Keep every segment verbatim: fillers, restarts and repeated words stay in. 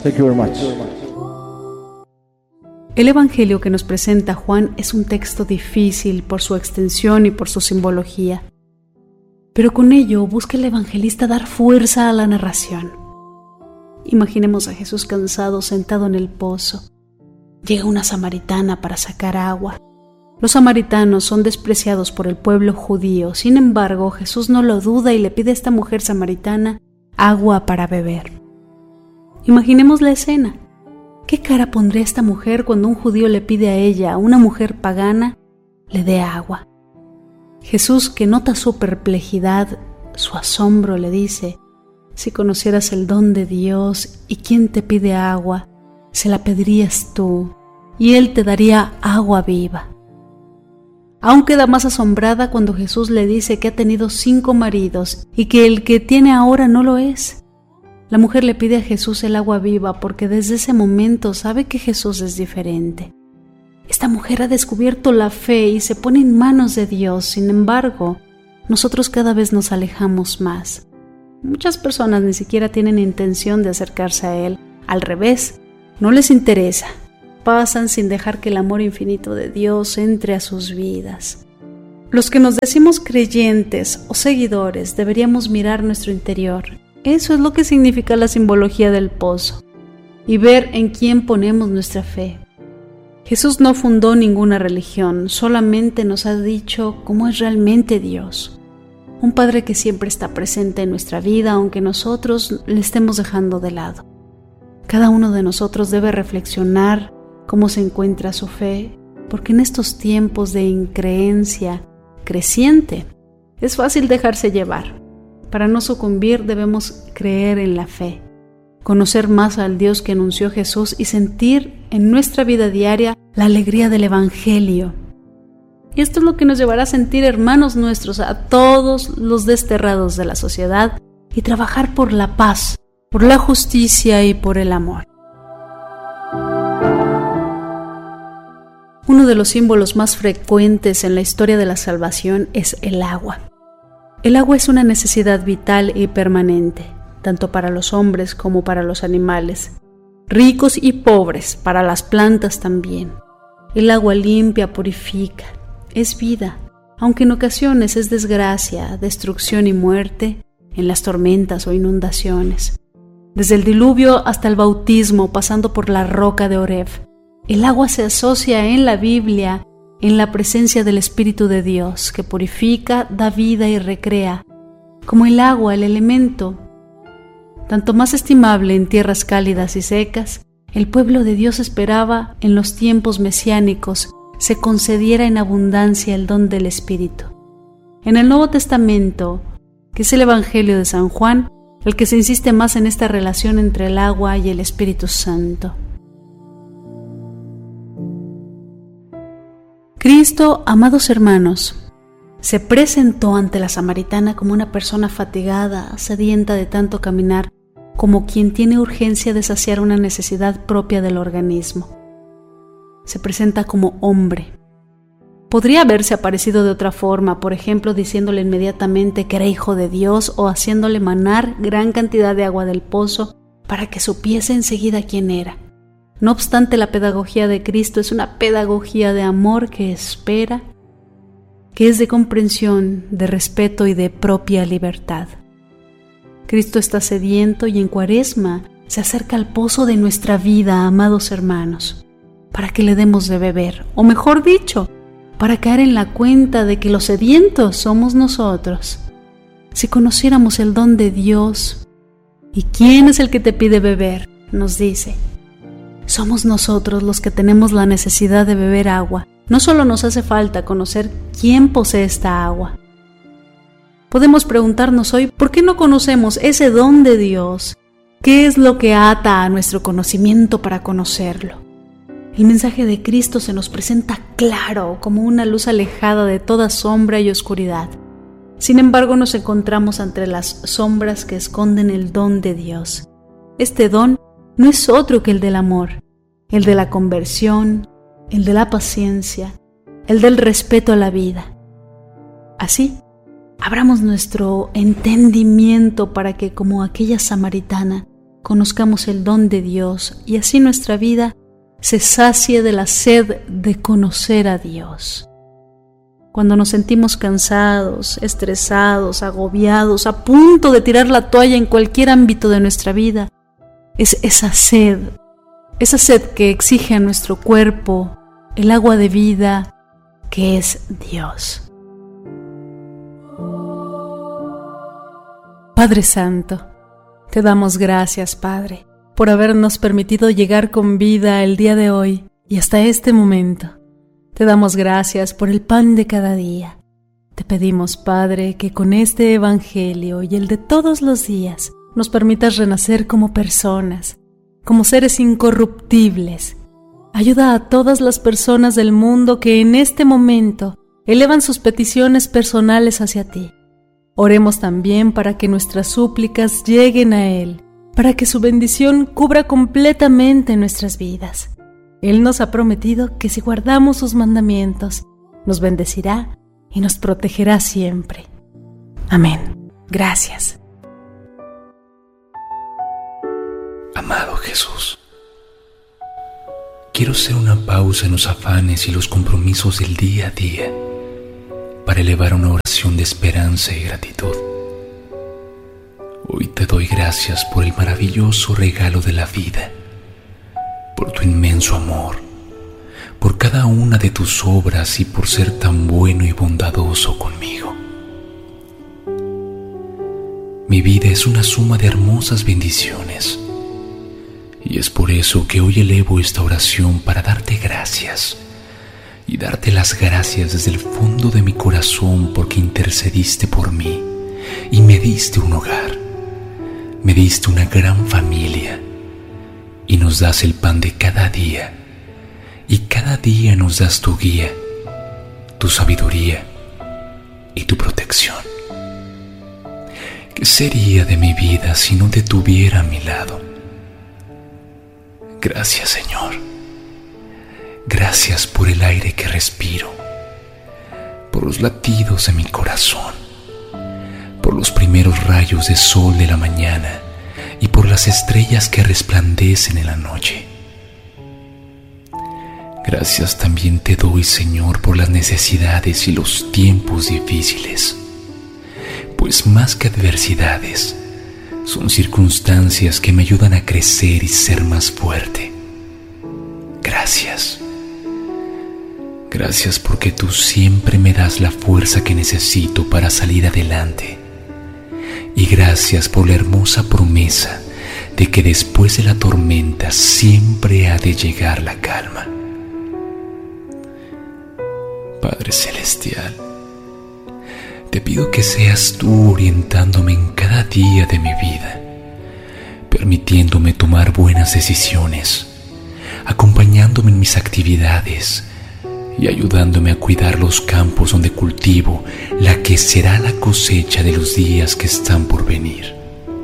Thank you very much. El Evangelio que nos presenta Juan es un texto difícil por su extensión y por su simbología. Pero con ello busca el evangelista dar fuerza a la narración. Imaginemos a Jesús cansado sentado en el pozo. Llega una samaritana para sacar agua. Los samaritanos son despreciados por el pueblo judío. Sin embargo, Jesús no lo duda y le pide a esta mujer samaritana agua para beber. Imaginemos la escena. ¿Qué cara pondría esta mujer cuando un judío le pide a ella, a una mujer pagana, le dé agua? Jesús, que nota su perplejidad, su asombro, le dice: si conocieras el don de Dios y quién te pide agua, se la pedirías tú, y Él te daría agua viva. Aún queda más asombrada cuando Jesús le dice que ha tenido cinco maridos y que el que tiene ahora no lo es. La mujer le pide a Jesús el agua viva porque desde ese momento sabe que Jesús es diferente. Esta mujer ha descubierto la fe y se pone en manos de Dios. Sin embargo, nosotros cada vez nos alejamos más. Muchas personas ni siquiera tienen intención de acercarse a Él. Al revés, no les interesa. Pasan sin dejar que el amor infinito de Dios entre a sus vidas. Los que nos decimos creyentes o seguidores deberíamos mirar nuestro interior. Eso es lo que significa la simbología del pozo. Y ver en quién ponemos nuestra fe. Jesús no fundó ninguna religión, solamente nos ha dicho cómo es realmente Dios. Un Padre que siempre está presente en nuestra vida, aunque nosotros le estemos dejando de lado. Cada uno de nosotros debe reflexionar cómo se encuentra su fe, porque en estos tiempos de increencia creciente es fácil dejarse llevar. Para no sucumbir debemos creer en la fe, conocer más al Dios que anunció Jesús y sentir en nuestra vida diaria la alegría del Evangelio. Y esto es lo que nos llevará a sentir hermanos nuestros a todos los desterrados de la sociedad y trabajar por la paz, por la justicia y por el amor. Uno de los símbolos más frecuentes en la historia de la salvación es el agua. El agua es una necesidad vital y permanente, tanto para los hombres como para los animales, ricos y pobres, para las plantas también. El agua limpia, purifica, es vida, aunque en ocasiones es desgracia, destrucción y muerte en las tormentas o inundaciones. Desde el diluvio hasta el bautismo, pasando por la roca de Oreb, el agua se asocia en la Biblia en la presencia del Espíritu de Dios, que purifica, da vida y recrea, como el agua, el elemento tanto más estimable en tierras cálidas y secas. El pueblo de Dios esperaba en los tiempos mesiánicos se concediera en abundancia el don del Espíritu. En el Nuevo Testamento, que es el Evangelio de San Juan, el que se insiste más en esta relación entre el agua y el Espíritu Santo. Cristo, amados hermanos, se presentó ante la samaritana como una persona fatigada, sedienta de tanto caminar, como quien tiene urgencia de saciar una necesidad propia del organismo. Se presenta como hombre. Podría haberse aparecido de otra forma, por ejemplo, diciéndole inmediatamente que era hijo de Dios o haciéndole manar gran cantidad de agua del pozo para que supiese enseguida quién era. No obstante, la pedagogía de Cristo es una pedagogía de amor que espera, que es de comprensión, de respeto y de propia libertad. Cristo está sediento y en Cuaresma se acerca al pozo de nuestra vida, amados hermanos, para que le demos de beber, o mejor dicho, para caer en la cuenta de que los sedientos somos nosotros. Si conociéramos el don de Dios, ¿y quién es el que te pide beber?, nos dice. Somos nosotros los que tenemos la necesidad de beber agua. No solo nos hace falta conocer quién posee esta agua. Podemos preguntarnos hoy, ¿por qué no conocemos ese don de Dios? ¿Qué es lo que ata a nuestro conocimiento para conocerlo? El mensaje de Cristo se nos presenta claro, como una luz alejada de toda sombra y oscuridad. Sin embargo, nos encontramos entre las sombras que esconden el don de Dios. Este don no es otro que el del amor, el de la conversión, el de la paciencia, el del respeto a la vida. Así, abramos nuestro entendimiento para que, como aquella samaritana, conozcamos el don de Dios y así nuestra vida se sacie de la sed de conocer a Dios. Cuando nos sentimos cansados, estresados, agobiados, a punto de tirar la toalla en cualquier ámbito de nuestra vida, es esa sed, esa sed que exige a nuestro cuerpo el agua de vida que es Dios. Padre Santo, te damos gracias, Padre, por habernos permitido llegar con vida el día de hoy y hasta este momento. Te damos gracias por el pan de cada día. Te pedimos, Padre, que con este Evangelio y el de todos los días nos permitas renacer como personas, como seres incorruptibles. Ayuda a todas las personas del mundo que en este momento elevan sus peticiones personales hacia ti. Oremos también para que nuestras súplicas lleguen a Él, para que su bendición cubra completamente nuestras vidas. Él nos ha prometido que si guardamos sus mandamientos, nos bendecirá y nos protegerá siempre. Amén. Gracias. Amado Jesús, quiero hacer una pausa en los afanes y los compromisos del día a día para elevar una oración de esperanza y gratitud. Hoy te doy gracias por el maravilloso regalo de la vida, por tu inmenso amor, por cada una de tus obras y por ser tan bueno y bondadoso conmigo. Mi vida es una suma de hermosas bendiciones y es por eso que hoy elevo esta oración para darte gracias y darte las gracias desde el fondo de mi corazón porque intercediste por mí y me diste un hogar, me diste una gran familia y nos das el pan de cada día y cada día nos das tu guía, tu sabiduría y tu protección. ¿Qué sería de mi vida si no te tuviera a mi lado? Gracias, Señor. Gracias por el aire que respiro, por los latidos de mi corazón, por los primeros rayos de sol de la mañana y por las estrellas que resplandecen en la noche. Gracias también te doy, Señor, por las necesidades y los tiempos difíciles, pues más que adversidades, son circunstancias que me ayudan a crecer y ser más fuerte. Gracias. Gracias porque tú siempre me das la fuerza que necesito para salir adelante. Y gracias por la hermosa promesa de que después de la tormenta siempre ha de llegar la calma. Padre Celestial, te pido que seas tú orientándome en cada día de mi vida, permitiéndome tomar buenas decisiones, acompañándome en mis actividades y ayudándome a cuidar los campos donde cultivo la que será la cosecha de los días que están por venir.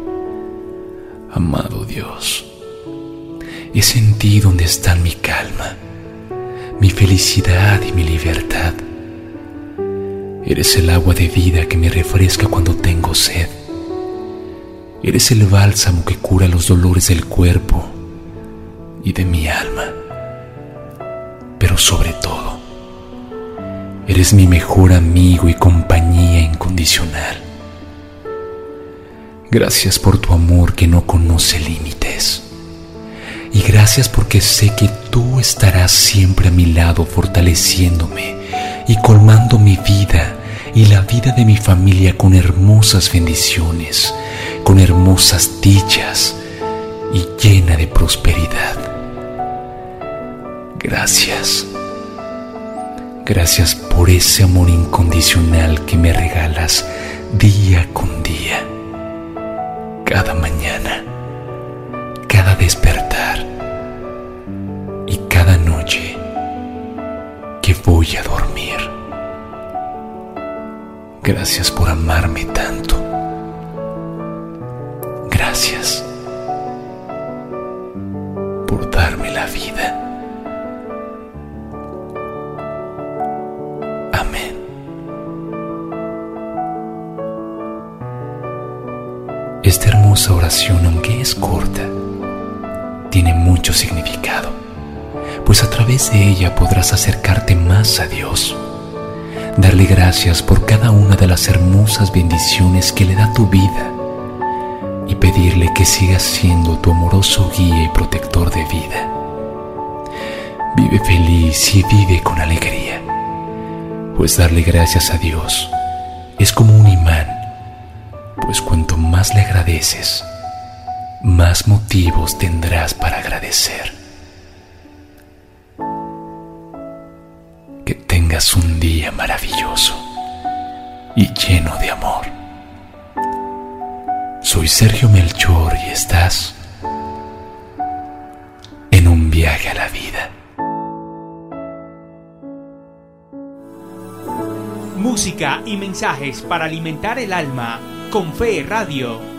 Amado Dios, es en ti donde está mi calma, mi felicidad y mi libertad. Eres el agua de vida que me refresca cuando tengo sed. Eres el bálsamo que cura los dolores del cuerpo y de mi alma. Pero sobre todo, eres mi mejor amigo y compañía incondicional. Gracias por tu amor que no conoce límites. Y gracias porque sé que tú estarás siempre a mi lado fortaleciéndome y colmando mi vida y la vida de mi familia con hermosas bendiciones, con hermosas dichas y llena de prosperidad. Gracias. Gracias por ese amor incondicional que me regalas día con día, cada mañana, cada despertar y cada noche que voy a dormir. Gracias por amarme tanto. Gracias por darme la vida. Amén. Esta hermosa oración, aunque es corta, tiene mucho significado, pues a través de ella podrás acercarte más a Dios, darle gracias por cada una de las hermosas bendiciones que le da tu vida y pedirle que siga siendo tu amoroso guía y protector de vida. Vive feliz y vive con alegría, pues darle gracias a Dios es como un imán, pues cuanto más le agradeces, más motivos tendrás para agradecer. Que tengas un día maravilloso y lleno de amor. Soy Sergio Melchor y estás en un viaje a la vida. Música y mensajes para alimentar el alma con Fe Radio.